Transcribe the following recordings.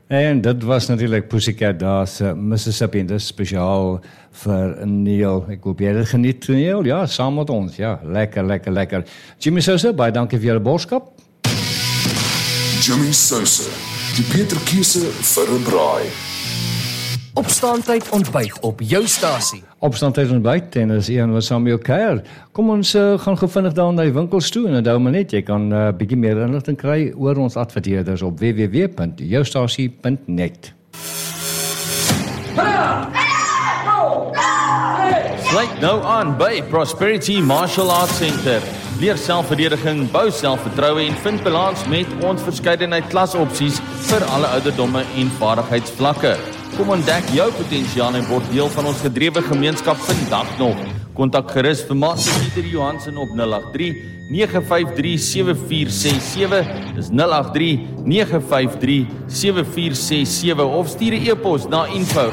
En dit was natuurlijk Pussycat Dolls, Mississippi, en dit is speciaal vir Neil. Ek hoop jy het geniet, Neil. Ja, saam met ons. Ja, lekker. Jimmy Sousa, baie dankie vir julle boodskap. Jimmy Sousa, die Peter Kiese vir 'n braai. Opstaantyd ontbyt op jou stasie. Opstaantyd ontbyt en is een wat saam met jou kuier. Kom ons gaan gou vinnig daar na die winkels toe en onthou maar net, jy kan bietjie meer inligting kry oor ons adverteerders op www.joustasie.net. Sluit nou aan by Prosperity Martial Arts Center. Leer selfverdediging, bou selfvertroue en vind balans met ons verskeidenheid klasopsies vir alle ouderdomme en vaardigheidsvlakke. Kom ontdek jou potensiaal en word deel van ons gedrewe gemeenskap vandag nog. Kontak gerus vir Master Pieter Johansen op 083 953 7467. Dis 083 953 7467 of stuur 'n e-pos na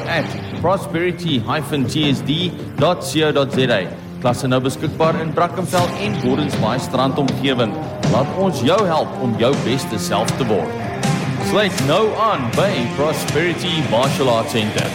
info@prosperity-tsd.co.za. Klasse nou beskikbaar in Brackenfell en Gordons Bay strandomgewing. Laat ons jou help om jou beste self te word. Sluit nou aan by Prosperity Martial Arts Center.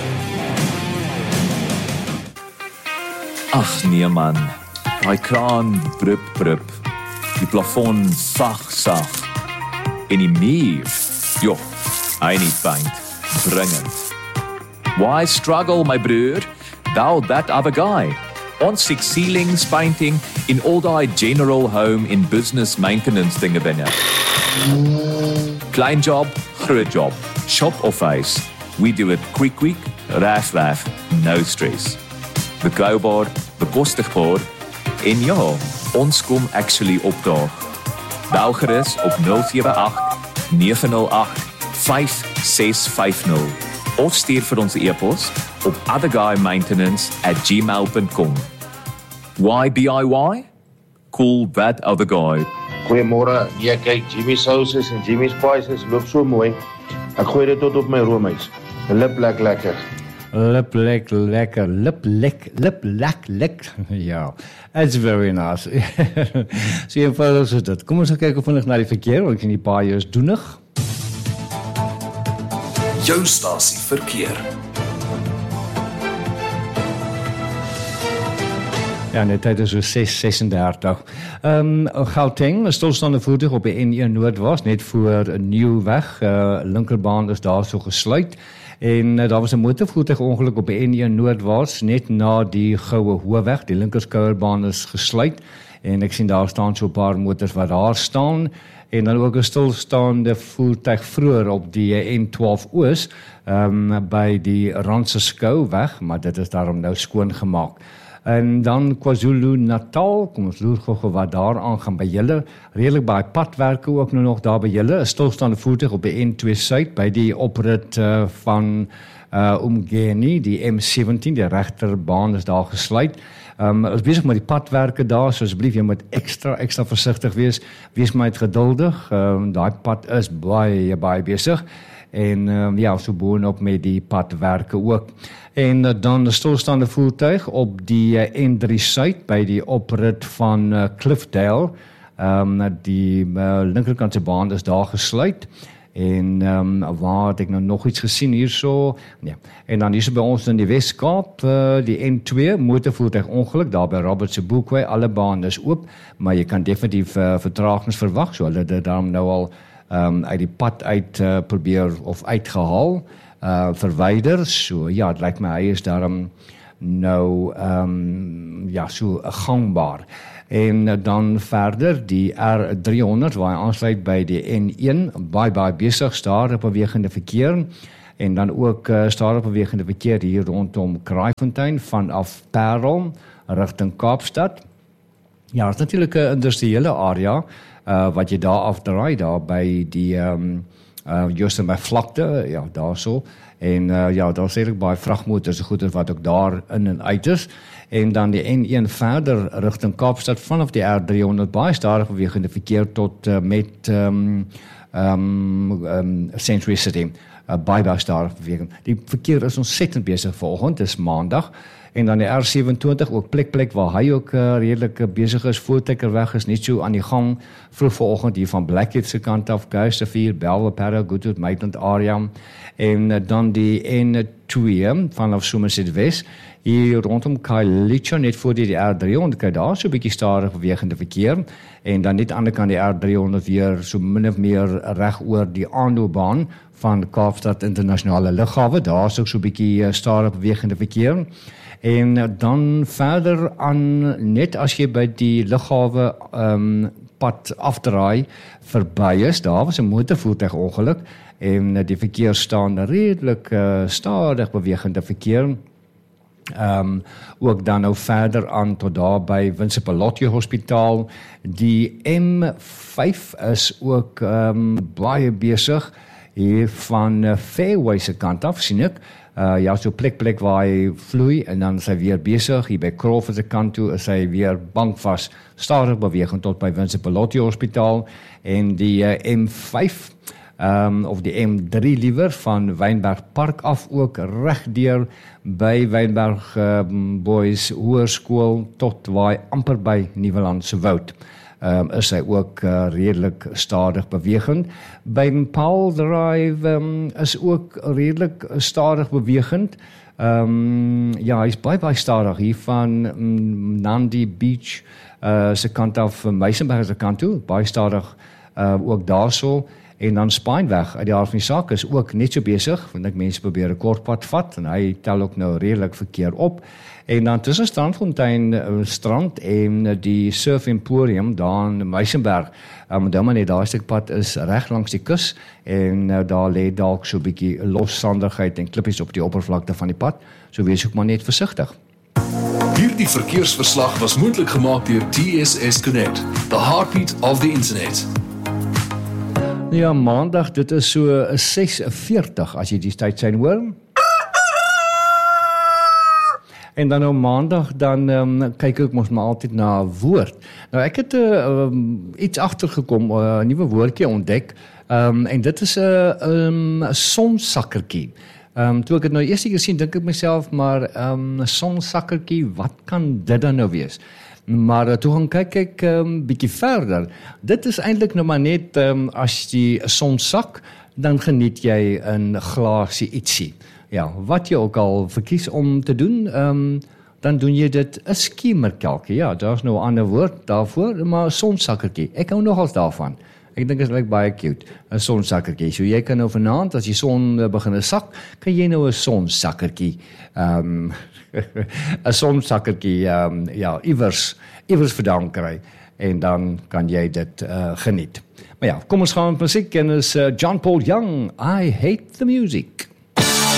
Ag nee man, daai kraan brup, die plafon sag, en die muur, joh, hy niet paint, dringend. Why struggle my broer, thou that other guy? Ons six ceilings painting in all die general home in business maintenance dinge binne. Klein job, groot job, shop of face, we do it quick, raf, no stress. Betrouwbaar, bekostigbaar en ja, ons kom actually opdaag. Bel gerus op 078 908 5650 of stuur vir ons e-pos op otherguymaintenance@gmail.com. Why DIY? Call that other guy. Goeiemôre. Nee, kyk, Jimmy Sousa's en Jimmy Spices loop so mooi. Ek gooi dit tot op my roomys. Lip lekker. Lip lek. Ja, it's very nice. So eenvoudig is dit. Kom ons kyk of vinnig na die verkeer, want ek sien die paai is doenig. Jou stasie verkeer. Ja, net tyd is so 6:36. Gauteng, 'n stilstaande voertuig op die N1 Noordwas, net voor 'n Nieuwweg. Linkerbaan is daar so gesluit. En daar was 'n motorvoertuigongeluk op die N1 Noordwas, net na die Goue Hoofweg. Die linkerskouerbaan is gesluit. En ek sien daar staan so 'n paar motors wat daar staan. En dan ook 'n stilstaande voertuig vroeër op die N12 Oos, by die Randse Skouweg, maar dit is daarom nou skoongemaak. En dan KwaZulu-Natal, kom ons loer gou wat daar aangaan by julle, redelik baie padwerke ook nou nog daar by julle, 'n stilstaande voertuig op die N2 Suid, by die oprit van Umgeni, die M17, die regterbaan is daar gesluit. Ons is besig met die padwerke daar, so asseblief jy moet ekstra versigtig wees maar geduldig, daai pad is baie besig. En ja, so boonop met die padwerke ook. En dan 'n stilstaande voertuig op die N3 Suid by die oprit van Cliffdale. Die linkerkantse baan is daar gesluit. En waar het ek nou nog iets gesien hierso? Ja. En dan hierso by ons in die Wes-Kaap, die N2 motorvoertuig ongeluk daar by Robert se Boekway, alle bane is oop, maar jy kan definitief vertragings verwag, so hulle dit daarom nou al uit die pad uit probeer of uitgehaal, verwyder. So ja, het lyk my hy is daarom nou ja, so gangbaar. En dan verder die R300 waar hy aansluit by die N1, baie besig, stadig bewegende verkeer. En dan ook stadig bewegende verkeer hier rondom Kraaifontein vanaf Parel rigting Kaapstad. Ja, dit is natuurlik 'n industriële area wat jy daar afdraai, daar by die Justin by vlakte, ja, daar so. En ja, daar is redelijk baie vragmotors en goeder wat ook daar in en uit is. En dan die N1 verder rigting Kaapstad vanaf die R300 baie stadig bewegende verkeer tot met Century City. Baie stadig bewegend. Die verkeer is ontsettend besig vanoggend, dis maandag. En dan die R27 ook plek waar hy ook redelik besig is, Voortrekker is net so aan die gang, vroeg vanoggend hier van Blackheath se kant af, Guysterfield, Belvoir, Parow, Goodwood, Maitland area, en dan die N2 vanaf Somerset West, hier rondom Khayelitsha, net voor die R300, kijk daar so 'n bietjie stadig bewegende verkeer, en dan net aan die kant die R300 weer so min of meer reg oor die aanloopbaan van Kaapstad Internasionale Lughawe, daar is ook so 'n bietjie stadig bewegende verkeer. En dan verder aan, net as jy by die lughawe pad afdraai verby is, daar was 'n motorvoertuigongeluk en die verkeer staan redelik stadig bewegende verkeer. Ook dan nou verder aan tot daar by Winsepelotti Hospitaal. Die M5 is ook baie besig hier van Fairway se kant af, sien ek. Ja, so plek waar hy vloei en dan is hy weer besig, hier by Crawford se kant toe is hy weer bankvas, stadig bewegend tot by Winsepelotti Hospitaal en die M5 of die M3 liewer van Wynberg Park af ook regdeur by Wynberg Boys Hoërskool tot waar hy amper by Nieuweland se Woud. Is hy ook redelik stadig bewegend. By Paul Drive is ook redelik stadig bewegend. Ja, hy is baie stadig hier van Nandi Beach se kant af, Meisenberg se kant toe, baie stadig ook daarso. En dan Spynweg uit die aard van die saak is ook net so besig, want ek mense probeer 'n kort pad vat en hy tel ook nou redelik verkeer op. En dan tussen Strandfontein strand en die Surf Emporium daar in Meisenberg, daar stuk pad is reg langs die kus en daar lê dalk so 'n bietjie lossandigheid en klippies op die oppervlakte van die pad, so wees ook maar net versigtig. Hierdie verkeersverslag was moontlik gemaak deur TSS Connect, the heartbeat of the internet. Ja, maandag, dit is so 6:40 as jy die tydsein hoor. En dan nou maandag, dan kyk ek mos maar altyd na woord. Nou ek het iets agtergekom, 'n nuwe woordjie ontdek, en dit is 'n sonsakkertjie. Toe ek dit nou eers keer sien, dink ek myself, maar 'n sonsakkertjie, wat kan dit dan nou wees? Maar toe gaan kyk ek bietjie verder. Dit is eintlik nou maar net as die son sak, dan geniet jy 'n glasie ietsie. Ja, wat jy ook al verkies om te doen, dan doen jy dit 'n skiemerkelkie. Ja, daar's nou 'n ander woord daarvoor, maar sonsakkertjie. Ek hou nogals daarvan. Ek dink dit lyk baie cute, 'n sonsakkertjie. So jy kan nou vanaand, as die son begin sak, kan jy nou 'n sonsakkertjie 'n sonsakkertjie ja, iewers vandaan kry en dan kan jy dit geniet. Maar ja, kom ons gaan met musiek en is John Paul Young, I Hate the Music.